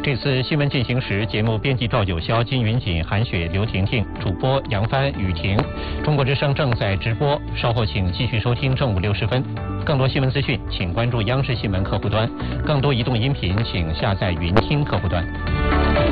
这次新闻进行时，节目编辑赵九霄、金云锦、韩雪、刘婷婷，主播杨帆、雨婷。中国之声正在直播，稍后请继续收听正午60分。更多新闻资讯，请关注央视新闻客户端；更多移动音频，请下载云听客户端。